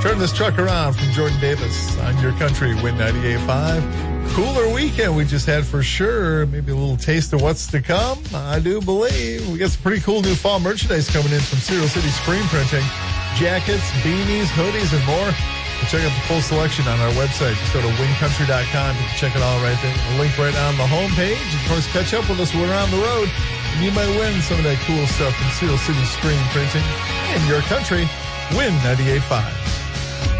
Turn this truck around from Jordan Davis on Your Country, Win 98.5. Cooler weekend we just had for sure. Maybe a little taste of what's to come. I do believe. We got some pretty cool new fall merchandise coming in from Cereal City Screen Printing. Jackets, beanies, hoodies, and more. Check out the full selection on our website. Just go to wincountry.com. You can check it all right there. A link right on the homepage. Of course, catch up with us when we're on the road. And you might win some of that cool stuff from Cereal City Screen Printing. And Your Country, Win 98.5.